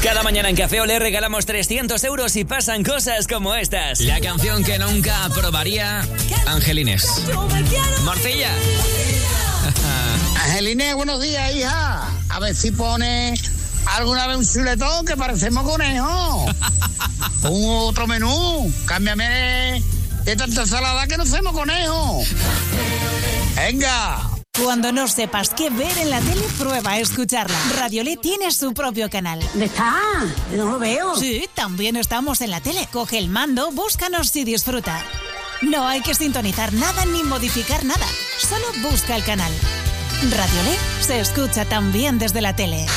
Cada mañana en Café Olé regalamos 300 euros y pasan cosas como estas. La canción que nunca aprobaría Angelines. Morcilla. Angelines, buenos días, hija. A ver si pone alguna vez un chuletón que parecemos conejos. Un otro menú. Cámbiame de tanta ensalada que no hacemos conejos. Venga. Cuando no sepas qué ver en la tele, prueba a escucharla. Radiolé tiene su propio canal. ¿Dónde está? No lo veo. Sí, también estamos en la tele. Coge el mando, búscanos y disfruta. No hay que sintonizar nada ni modificar nada. Solo busca el canal. Radiolé se escucha también desde la tele.